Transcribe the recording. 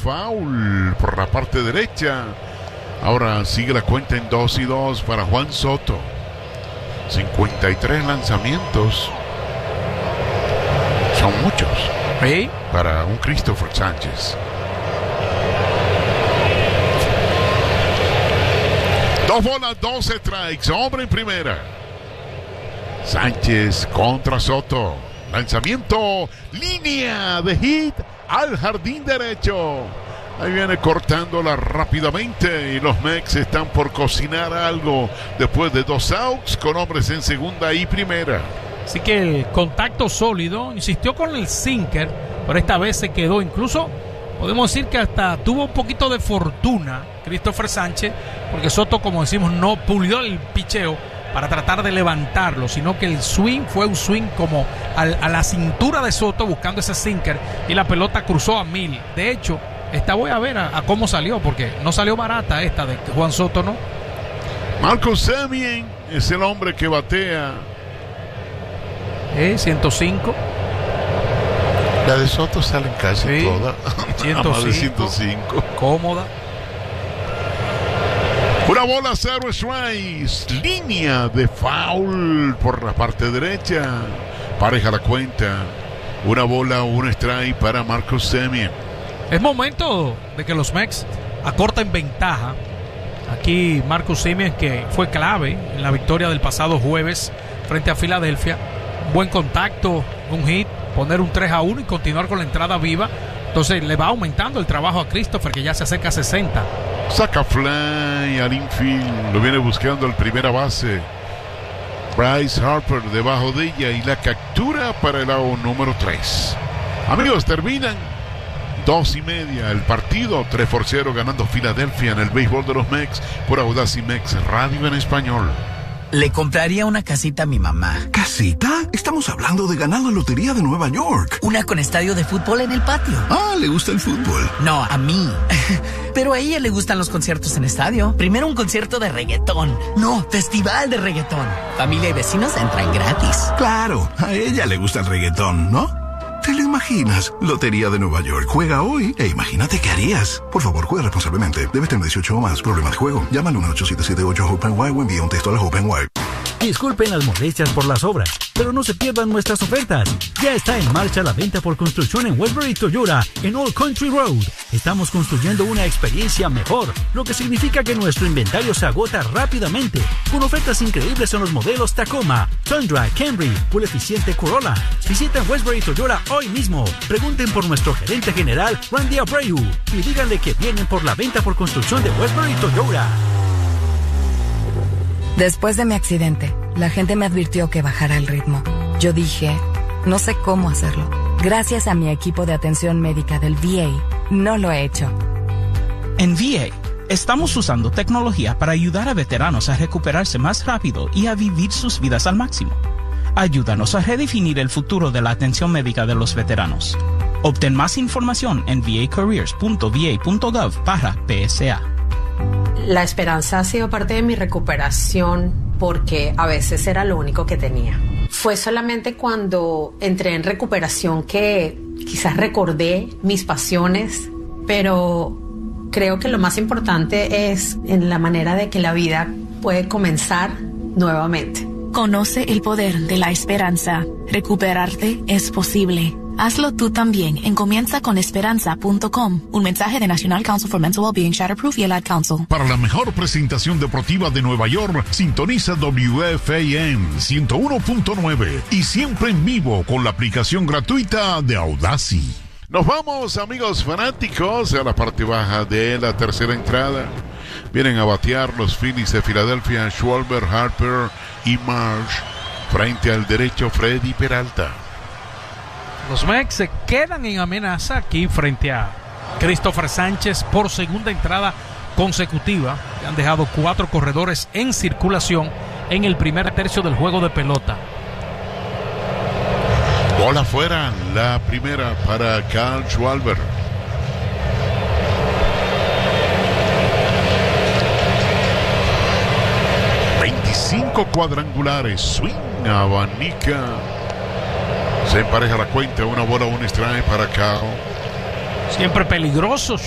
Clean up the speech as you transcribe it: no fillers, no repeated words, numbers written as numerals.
foul por la parte derecha. Ahora sigue la cuenta en 2-2 para Juan Soto. 53 lanzamientos. Son muchos. ¿Sí? Para un Christopher Sánchez. 2 bolas, 2 strikes. Hombre en primera. Sánchez contra Soto. Lanzamiento. Línea de hit al jardín derecho. Ahí viene cortándola rápidamente y los Mex están por cocinar algo después de 2 outs con hombres en segunda y primera. Así que el contacto sólido, insistió con el sinker, pero esta vez se quedó. Incluso podemos decir que hasta tuvo un poquito de fortuna Christopher Sánchez, porque Soto, como decimos, no pulió el picheo para tratar de levantarlo, sino que el swing fue un swing como a la cintura de Soto buscando ese sinker y la pelota cruzó a 1000. De hecho, esta voy a ver a cómo salió, porque no salió barata esta de Juan Soto, ¿no? Marcus Semien es el hombre que batea. 105. La de Soto salen casi todas. 105. Más de 105. Cómoda. Una bola, 0 strikes. Línea de foul por la parte derecha. Pareja la cuenta. Una bola, 1 strike para Marcus Semien. Es momento de que los Mex acorten ventaja. Aquí Marcus Semien, que fue clave en la victoria del pasado jueves frente a Filadelfia. Buen contacto, un hit, poner un 3-1 y continuar con la entrada viva. Entonces le va aumentando el trabajo a Christopher, que ya se acerca a 60. Saca fly al infield. Lo viene buscando el primera base. Bryce Harper debajo de ella y la captura para el out número 3. Amigos, terminan 2:30 el partido. 3-0 ganando Filadelfia en el béisbol de los Mex por Audacy Mex Radio en español. Le compraría una casita a mi mamá. ¿Casita? Estamos hablando de ganar la lotería de Nueva York. Una con estadio de fútbol en el patio. Ah, ¿le gusta el fútbol? No, a mí. Pero a ella le gustan los conciertos en estadio. Primero un concierto de reggaetón. No, festival de reggaetón. Familia y vecinos entran gratis. Claro, a ella le gusta el reggaetón, ¿no? ¿Te lo imaginas? Lotería de Nueva York. Juega hoy e imagínate qué harías. Por favor, juega responsablemente. Debes tener 18 o más. Problema de juego. Llama al 1-877-8-HOPE-NY o envía un texto a la HOPE-NY. Disculpen las molestias por las obras, pero no se pierdan nuestras ofertas. Ya está en marcha la venta por construcción en Westbury Toyota, en Old Country Road. Estamos construyendo una experiencia mejor, lo que significa que nuestro inventario se agota rápidamente, con ofertas increíbles en los modelos Tacoma, Tundra, Camry, Full eficiente Corolla. Visiten Westbury Toyota hoy mismo. Pregunten por nuestro gerente general, Randy Abreu, y díganle que vienen por la venta por construcción de Westbury Toyota. Después de mi accidente, la gente me advirtió que bajara el ritmo. Yo dije, no sé cómo hacerlo. Gracias a mi equipo de atención médica del VA, no lo he hecho. En VA, estamos usando tecnología para ayudar a veteranos a recuperarse más rápido y a vivir sus vidas al máximo. Ayúdanos a redefinir el futuro de la atención médica de los veteranos. Obtén más información en vacareers.va.gov/PSA. La esperanza ha sido parte de mi recuperación porque a veces era lo único que tenía. Fue solamente cuando entré en recuperación que quizás recordé mis pasiones, pero creo que lo más importante es en la manera de que la vida puede comenzar nuevamente. Conoce el poder de la esperanza. Recuperarte es posible. Hazlo tú también en comienzaconesperanza.com. Un mensaje de National Council for Mental Wellbeing, Shatterproof y el Ad Council. Para la mejor presentación deportiva de Nueva York, sintoniza WFAN 101.9 y siempre en vivo con la aplicación gratuita de Audacy. Nos vamos, amigos fanáticos, a la parte baja de la tercera entrada. Vienen a batear los Phillies de Filadelfia, Schwarber, Harper y Marsh. Frente al derecho, Freddy Peralta. Los Mex se quedan en amenaza aquí frente a Christopher Sánchez por segunda entrada consecutiva. Han dejado 4 corredores en circulación en el primer tercio del juego de pelota. Bola afuera, la primera para Kyle Schwarber. Cinco cuadrangulares, swing, abanica. Se empareja la cuenta, una bola, un strike para Kyle. Siempre peligroso